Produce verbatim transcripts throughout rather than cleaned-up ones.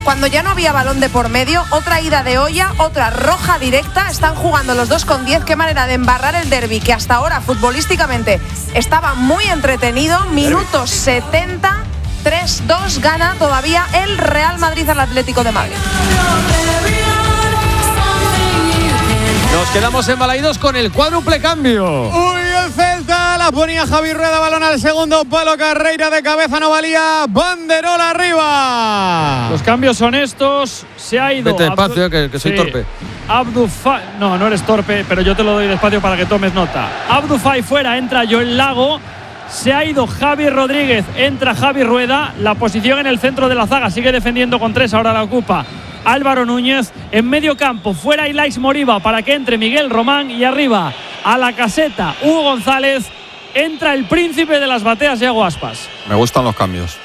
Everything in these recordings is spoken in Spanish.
cuando ya no había balón de por medio, otra ida de olla, otra roja directa. Están jugando los dos con diez. Qué manera de embarrar el derbi, que hasta ahora futbolísticamente estaba muy entretenido. Minutos setenta, tres dos, gana todavía el Real Madrid al Atlético de Madrid. Nos quedamos embalaídos con el cuádruple cambio. Uy, el Celta la ponía Javi Rueda, balón al segundo palo, Carreira de cabeza, no valía, banderola arriba. Los cambios son estos, se ha ido. Vete despacio, Abdu- que, que soy sí. torpe. Abdufay, no, no eres torpe, pero yo te lo doy despacio para que tomes nota. Abdufay fuera, entra Joel Lago. Se ha ido Javi Rodríguez, entra Javi Rueda. La posición en el centro de la zaga sigue defendiendo con tres, ahora la ocupa Álvaro Núñez. En medio campo, fuera Ilaix Moriba para que entre Miguel Román. Y arriba, a la caseta, Hugo González. Entra el príncipe de las bateas, Iago Aspas. Me gustan los cambios.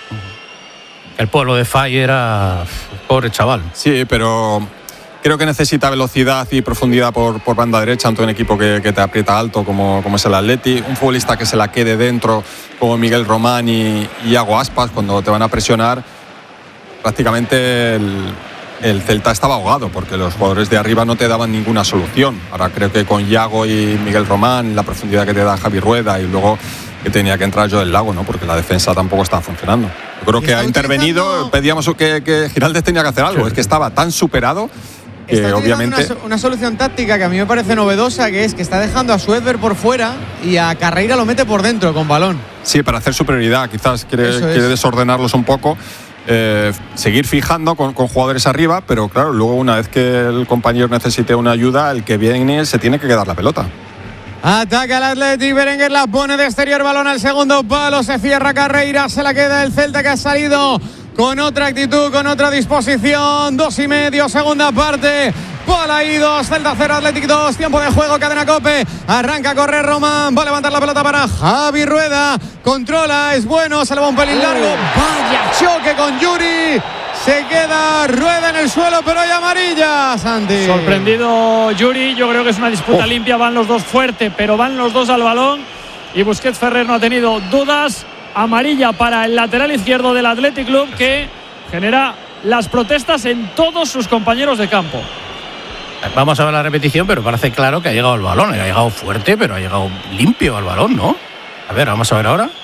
El pueblo de Fay era pobre chaval. Sí, pero creo que necesita velocidad y profundidad por, por banda derecha ante un equipo que, que te aprieta alto como, como es el Atleti. Un futbolista que se la quede dentro como Miguel Román y, y Iago Aspas cuando te van a presionar. Prácticamente el, el Celta estaba ahogado porque los jugadores de arriba no te daban ninguna solución. Ahora creo que con Iago y Miguel Román, la profundidad que te da Javi Rueda y luego que tenía que entrar Joel Lago, ¿no? Porque la defensa tampoco estaba funcionando. Yo creo que ha intervenido, utilizando... pedíamos que, que Giraldez tenía que hacer algo. Sí. Es que estaba tan superado que está obviamente una, una solución táctica que a mí me parece novedosa, que es que está dejando a Suedberg por fuera y a Carreira lo mete por dentro con balón. Sí, para hacer superioridad, quizás quiere, quiere desordenarlos un poco. Eh, seguir fijando con, con jugadores arriba, pero claro, luego una vez que el compañero necesite una ayuda, el que viene se tiene que quedar la pelota. Ataca el Athletic, Berenguer la pone de exterior, balón al segundo palo, se cierra Carreira, se la queda el Celta, que ha salido con otra actitud, con otra disposición. Dos y medio, segunda parte. Bola y dos, Celta cero, Athletic dos, tiempo de juego, cadena COPE. Arranca a correr Román, va a levantar la pelota para Javi Rueda. Controla, es bueno, se le va un pelín largo. Vaya choque con Yuri. Se queda Rueda en el suelo, pero hay amarilla, Santi. Sorprendido Yuri, yo creo que es una disputa oh. limpia, van los dos fuerte, pero van los dos al balón. Y Busquets Ferrer no ha tenido dudas. Amarilla para el lateral izquierdo del Athletic Club, que genera las protestas en todos sus compañeros de campo. Vamos a ver la repetición, pero parece claro que ha llegado el balón. Ha llegado fuerte, pero ha llegado limpio al balón, ¿no? A ver, vamos a ver ahora.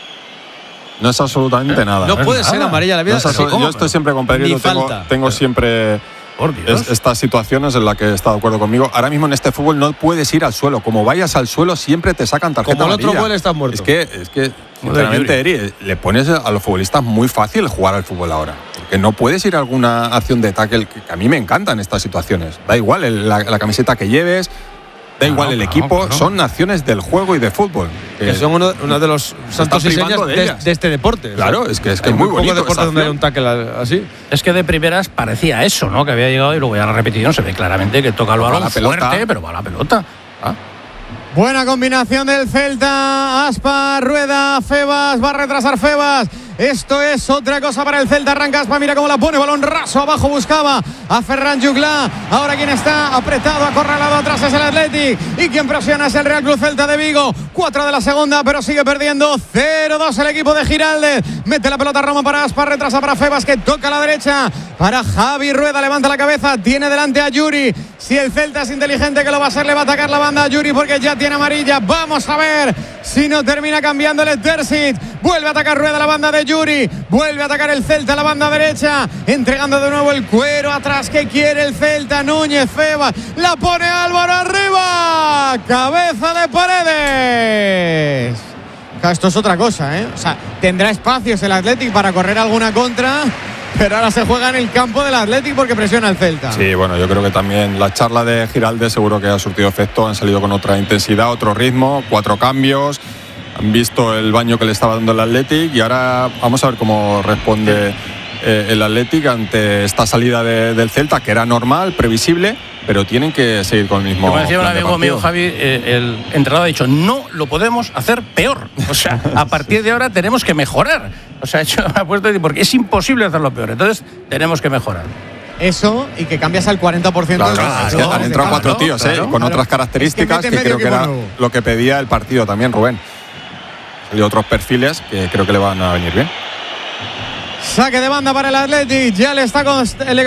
No es absolutamente ¿Eh? nada. No puede nada. ser amarilla la vida. No es yo estoy siempre con Pedro, tengo, tengo siempre es, estas situaciones en las que está de acuerdo conmigo. Ahora mismo en este fútbol no puedes ir al suelo. Como vayas al suelo siempre te sacan tarjeta Como el amarilla. otro vuelo estás muerto. Es que, es que sinceramente, Eri, le pones a los futbolistas muy fácil jugar al fútbol ahora. Porque no puedes ir a alguna acción de tackle, que, que a mí me encantan estas situaciones. Da igual el, la, la camiseta que lleves, da igual no, el no, equipo, no. son naciones del juego y de fútbol. Que, que son uno, uno de los santos y señas de, de, de este deporte. Claro, o sea, es que es, que es muy bonito. deporte donde hay un tackle así. Es que de primeras parecía eso, ¿no? Que había llegado y luego ya la repetición se ve claramente que toca el balón la fuerte, pelota. pero va la pelota. ¿Ah? Buena combinación del Celta. Aspas, Rueda, Febas, va a retrasar Febas. Esto es otra cosa para el Celta. Arranca Aspas, mira cómo la pone, balón raso abajo, buscaba a Ferran Juglà. Ahora quien está apretado, acorralado atrás es el Athletic. Y quien presiona es el Real Club Celta de Vigo. Cuatro de la segunda, pero sigue perdiendo. cero dos el equipo de Giraldez. Mete la pelota Roma para Aspas, retrasa para Febas, que toca a la derecha para Javi Rueda. Levanta la cabeza, tiene delante a Yuri. Si el Celta es inteligente, que lo va a hacer, le va a atacar la banda a Yuri porque ya tiene amarilla. Vamos a ver si no termina cambiando el Terzic. Vuelve a atacar Rueda la banda de Yuri. Vuelve a atacar el Celta la banda derecha. Entregando de nuevo el cuero atrás que quiere el Celta. Núñez, Febas. La pone Álvaro arriba. Cabeza de Paredes. Esto es otra cosa, ¿eh? O sea, tendrá espacios el Athletic para correr alguna contra. Pero ahora se juega en el campo del Athletic porque presiona el Celta. Sí, bueno, yo creo que también la charla de Giraldez seguro que ha surtido efecto. Han salido con otra intensidad, otro ritmo, cuatro cambios. Han visto el baño que le estaba dando el Athletic y ahora vamos a ver cómo responde eh, el Athletic ante esta salida de, del Celta, que era normal, previsible, pero tienen que seguir con el mismo. Como decía un amigo mío, Javi, eh, el entrenador ha dicho, no lo podemos hacer peor. O sea, a partir de ahora tenemos que mejorar. O sea, yo me he puesto a decir, porque es imposible hacerlo peor. Entonces, tenemos que mejorar. Eso y que cambias al cuarenta por ciento. Claro, claro, es que han entrado cuatro tíos, claro, eh, con claro. otras características es que, que creo que era nuevo. Lo que pedía el partido también, Rubén. Y otros perfiles que creo que le van a venir bien. Saque de banda para el Athletic. Ya le está con